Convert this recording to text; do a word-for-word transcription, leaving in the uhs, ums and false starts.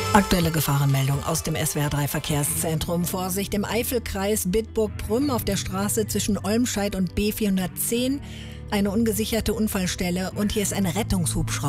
Aktuelle Gefahrenmeldung aus dem S W R drei Verkehrszentrum. Vorsicht im Eifelkreis Bitburg-Prüm auf der Straße zwischen Olmscheid und B vierhundertzehn. Eine ungesicherte Unfallstelle und hier ist ein Rettungshubschrauber.